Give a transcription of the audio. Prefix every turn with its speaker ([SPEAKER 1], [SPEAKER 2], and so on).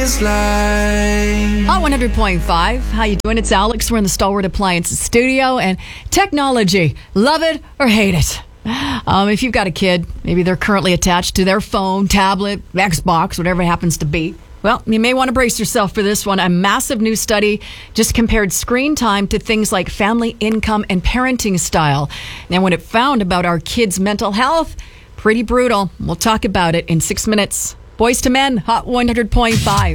[SPEAKER 1] is like.
[SPEAKER 2] Hot 100.5. How you doing? It's Alex. We're in the Stalwart Appliances studio. And technology, love it or hate it. If you've got a kid, maybe they're currently attached to their phone, tablet, Xbox, whatever it happens to be. Well, you may want to brace yourself for this one. A massive new study just compared screen time to things like family income and parenting style. And what it found about our kids' mental health, pretty brutal. We'll talk about it in 6 minutes. Boys to Men, Hot 100.5.